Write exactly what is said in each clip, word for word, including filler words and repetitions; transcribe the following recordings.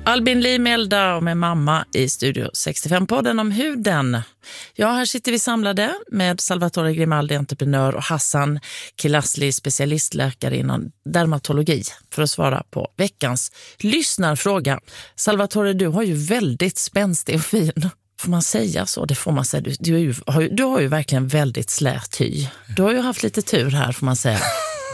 Albin Limelda och med mamma i Studio sextiofem-podden om huden. Ja, här sitter vi samlade med Salvatore Grimaldi, entreprenör, och Hassan Kilasli, specialistläkare inom dermatologi, för att svara på veckans lyssnarfråga. Salvatore, du har ju väldigt spänstig och fin. Får man säga så? Det får man säga. Du, du, är ju, har, ju, du har ju verkligen väldigt slät hy. Du har ju haft lite tur här, får man säga.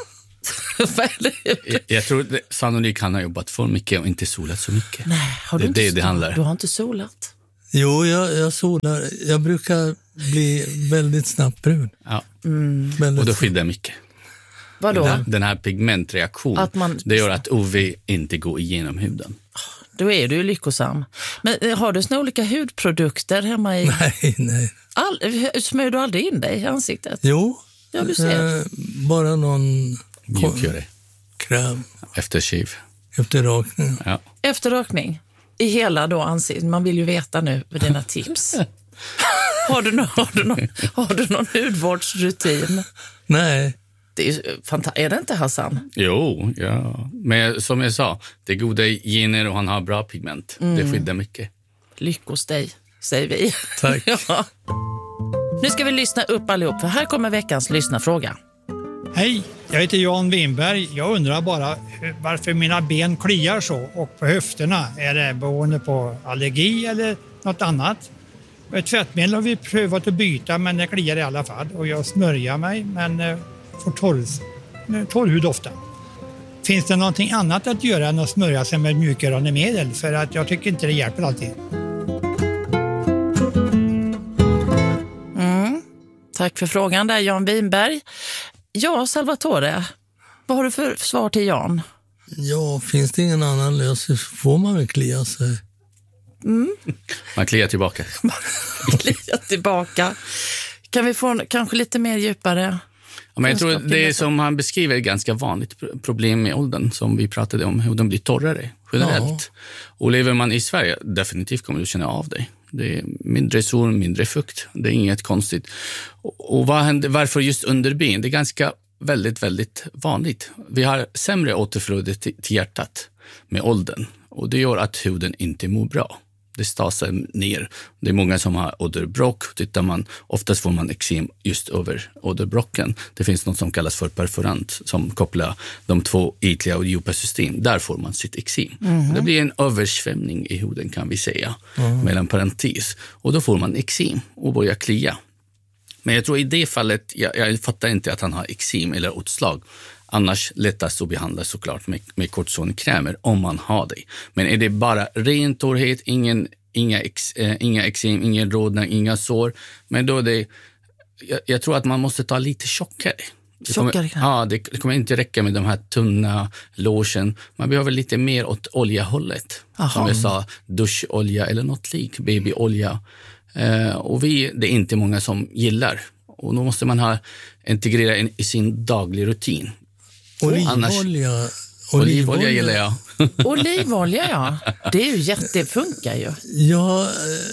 jag, jag tror det, sannolikt han har jobbat för mycket och inte solat så mycket. Nej, har du det, inte det, det handlar. Du har inte solat? Jo, jag, jag solar. Jag brukar bli väldigt snabbt brun. Ja. Mm. Väldigt och då skyddar mycket. Vadå? Den, den här pigmentreaktionen, man... det gör att U V inte går igenom huden. Då är du ju lyckosam. Men har du såna olika hudprodukter hemma i... Nej, nej. All... Smör du aldrig in dig i ansiktet? Jo. Ja, du ser. Eh, bara någon... Mjukgöre. Kräm. Efter shiv. Efter rakning. Ja. Efter rakning? I hela då ansiktet. Man vill ju veta nu med dina tips. har, du någon, har, du någon, har du någon hudvårdsrutin? Nej. Det är, ju fanta- är det inte, Hassan? Jo, ja. Men som jag sa, det är goda gener och han har bra pigment. Mm. Det skyddar mycket. Lyckos dig, säger vi. Tack. Ja. Nu ska vi lyssna upp allihop, för här kommer veckans lyssnarfråga. Hej, jag heter Jan Winberg. Jag undrar bara varför mina ben kliar så och på höfterna. Är det beroende på allergi eller något annat? Ett tvättmedel har vi prövat att byta, men det kliar i alla fall. Och jag smörjer mig, men får torr, torr hud ofta. Finns det någonting annat att göra än att smörja sig med mjukgörande medel? För att jag tycker inte det hjälper alltid. Mm. Tack för frågan där, Jan Winberg. Ja, Salvatore, vad har du för svar till Jan? Ja, finns det ingen annan lösning så får man väl klia sig. Mm. Man kliar tillbaka. Man kliar tillbaka. Kan vi få en, kanske lite mer djupare? Ja, men jag tror det är som han beskriver ett ganska vanligt problem med åldern som vi pratade om, hur de blir torrare generellt. Ja. Och lever man i Sverige, definitivt kommer du känna av dig. Det är mindre sol, mindre fukt. Det är inget konstigt. Och, och vad händer, varför just underben? Det är ganska väldigt, väldigt vanligt. Vi har sämre återflöde till, till hjärtat med åldern. Och det gör att huden inte mår bra. Det stasar ner. Det är många som har åderbråck. Tittar man, oftast får man eksem just över åderbråcken. Det finns något som kallas för perforant som kopplar de två ytliga och djupa system. Där får man sitt eksem. Mm-hmm. Det blir en översvämning i huden, kan vi säga. Mm. Mellan parentes. Och då får man eksem och börjar klia. Men jag tror i det fallet, jag, jag fattar inte att han har eksem eller utslag. Annars lättast att behandla såklart med, med kortisonkrämer om man har det. Men är det bara ren torrhet, ingen, inga, ex, äh, inga eksem, ingen rodnad, inga sår. Men då är det, jag, jag tror att man måste ta lite tjockare. Det kommer, ja, det, det kommer inte räcka med de här tunna lotion. Man behöver lite mer åt oljehållet. Aha. Som jag sa, duscholja eller något lik, babyolja. Uh, och vi, det är inte många som gillar. Och då måste man ha integrera in i sin daglig rutin. Olivolja. Olivolja gillar jag. Olivolja, ja. Det är ju jätte, funkar ju. Ja,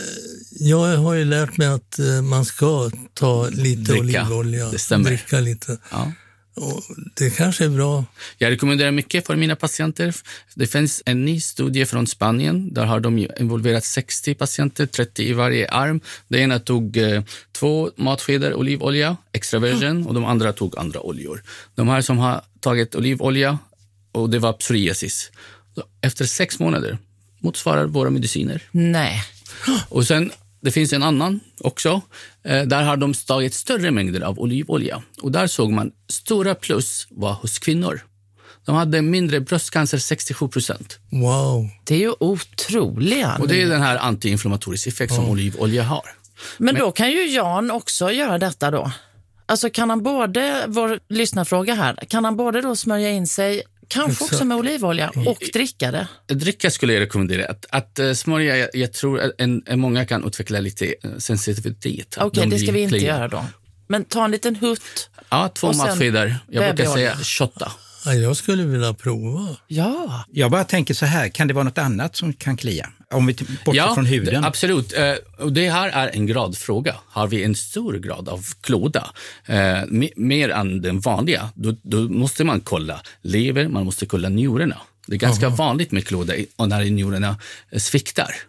jag har ju lärt mig att man ska ta lite dricka. Olivolja. Det stämmer. Dricka lite. Ja. Och det kanske är bra. Jag rekommenderar mycket för mina patienter. Det finns en ny studie från Spanien. Där har de involverat sextio patienter, trettio i varje arm. Det ena tog eh, två matskedar olivolja, extra virgin, och de andra tog andra oljor. De här som har tagit olivolja, och det var psoriasis. Efter sex månader motsvarar våra mediciner. Nej. Och sen, det finns en annan också. Eh, där har de tagit större mängder av olivolja. Och där såg man stora plus var hos kvinnor. De hade mindre bröstcancer, sextiosju procent. Wow. Det är ju otroliga. Och det är den här antiinflammatoriska effekt som oh. olivolja har. Men, Men då kan ju Jan också göra detta då. Alltså kan han både, vår lyssnarfråga här, kan han både då smörja in sig, kanske Exakt. också med olivolja, och dricka det? Dricka skulle jag rekommendera. Att, att uh, smörja, jag, jag tror att en, en många kan utveckla lite uh, sensitivitet. Okej, okay, det ska vi inte kliar. göra då. Men ta en liten hutt. Ja, två matskedar. Jag brukar säga shotta. Ja, jag skulle vilja prova. Ja. Jag bara tänker så här, kan det vara något annat som kan klia? Om vi bortser ja, från huden. Ja, absolut. Och det här är en gradfråga. Har vi en stor grad av klåda, mer än den vanliga, då, då måste man kolla lever, man måste kolla njurarna. Det är ganska Aha. vanligt med klåda och när njurarna sviktar.